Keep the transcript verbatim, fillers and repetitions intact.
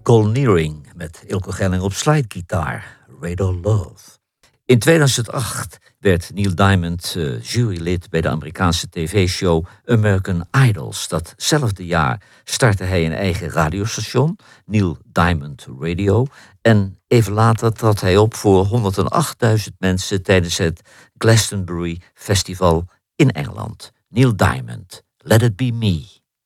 Cole Nearing met Ilko Gelling op slidegitaar, Radar Love. In tweeduizend acht werd Neil Diamond uh, jurylid bij de Amerikaanse tv-show American Idols. Datzelfde jaar startte hij een eigen radiostation, Neil Diamond Radio. En even later trad hij op voor honderdachtduizend mensen tijdens het Glastonbury Festival in Engeland. Neil Diamond, Let It Be Me.